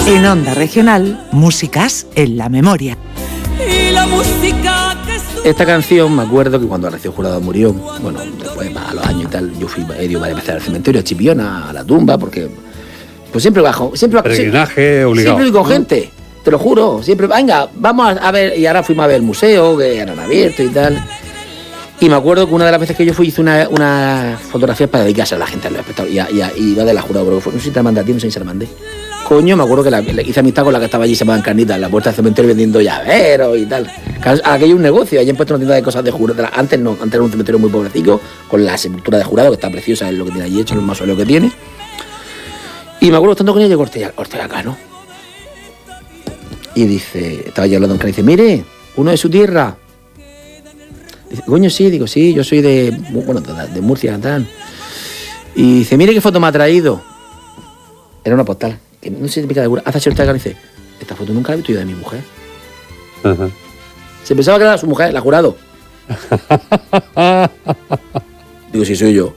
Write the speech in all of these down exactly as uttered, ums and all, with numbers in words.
En Onda Regional, músicas en la memoria. Y la música que Esta canción, me acuerdo que cuando Rocío Jurado murió, bueno, después a los años y tal, yo fui he ido varias veces al cementerio, a Chipiona, a la tumba, porque pues siempre bajo, siempre bajo, peregrinaje obligado. Siempre voy con gente, te lo juro, siempre, venga, vamos a ver, y ahora fuimos a ver el museo, que eran abiertos y tal. Y me acuerdo que una de las veces que yo fui hice una, una fotografía para dedicarse a la gente, a los espectadores, y, a, y, a, y iba de la Jurado, pero fue, no sé si te la mandé a ti, no sé si se la mandé. Coño, me acuerdo que la, la hice amistad con la que estaba allí, se llamaban Carnitas, en la puerta del cementerio vendiendo llaveros y tal. Aquello es un negocio, allí han puesto una tienda de cosas de jurado. Antes no, antes era un cementerio muy pobrecito, con la sepultura de Jurado, que está preciosa, es lo que tiene allí hecho, el mausoleo que tiene. Y me acuerdo estando con ella, llegó Ortega, Ortega Cano. Y dice, estaba allí hablando con él, dice, mire, uno de su tierra. Dice, coño, sí, digo, sí, yo soy de, bueno, de, de Murcia, tal. Y dice, mire qué foto me ha traído. Era una postal. Que no sé si me queda de cura. Hace Ortega y dice, esta foto nunca la he visto yo de mi mujer. Uh-huh. Se pensaba que era su mujer, la Jurado. Digo, sí, soy yo.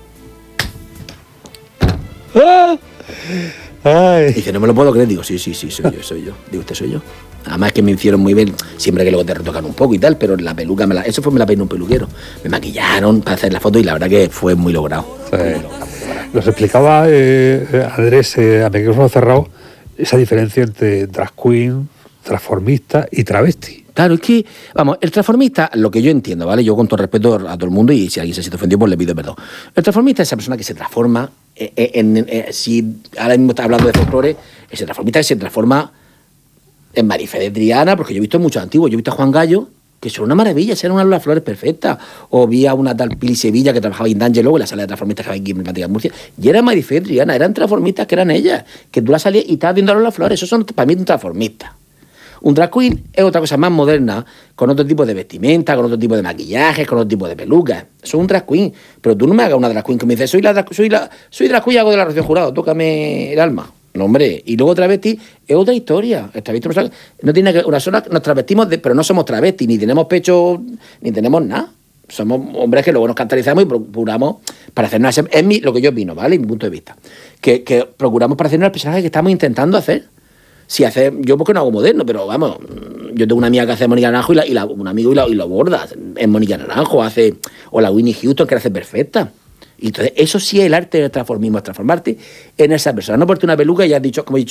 Ay. Dice, no me lo puedo creer. Digo, sí, sí, sí, soy yo, soy yo. Digo, usted soy yo. Además que me hicieron muy bien, siempre que luego te retocan un poco y tal, pero la peluca, me la, eso fue me la peinó un peluquero. Me maquillaron para hacer la foto y la verdad que fue muy logrado. Sí. Muy logrado. Nos explicaba eh, Andrés, eh, a micrófono cerrado, esa diferencia entre drag queen, transformista y travesti. Claro, es que, vamos, el transformista, lo que yo entiendo, ¿vale? Yo con todo respeto a todo el mundo y si alguien se siente ofendido, pues le pido perdón. El transformista es esa persona que se transforma, en, en, en, en si ahora mismo está hablando de folclore, ese transformista que se transforma en Marifé de Triana, porque yo he visto muchos antiguos, yo he visto a Juan Gallo, que son una maravilla, eran una Lola Flores perfecta, o vi a una tal Pili Sevilla que trabajaba en D'Angelo, en la sala de transformistas que había aquí en Emblemática Murcia, y era Marifé de Triana, eran transformistas que eran ellas, que tú la salías y estabas viendo a Lola Flores, eso son para mí un transformista. Un drag queen es otra cosa más moderna, con otro tipo de vestimenta, con otro tipo de maquillajes, con otro tipo de pelucas. Eso es un drag queen. Pero tú no me hagas una drag queen que me dice, soy la drag, soy la, soy drag queen y hago de la Rocío Jurado, tócame el alma. No, hombre. Y luego travesti es otra historia. El travesti no, no tiene que, una sola, nos travestimos, de, pero no somos travestis, ni tenemos pecho, ni tenemos nada. Somos hombres que luego nos cantarizamos y procuramos para hacernos, es mi, lo que yo opino, ¿vale? Mi punto de vista. Que, que procuramos para hacernos el personaje que estamos intentando hacer. Si hace, yo porque no hago moderno, pero vamos, yo tengo una amiga que hace Mónica Naranjo y, la, y la, un amigo y lo, y lo borda. Es Mónica Naranjo, hace, o la Winnie Houston, que la hace perfecta. Y entonces, eso sí es el arte del transformismo, es transformarte en esa persona. No ponerte una peluca y ya has dicho, como he dicho,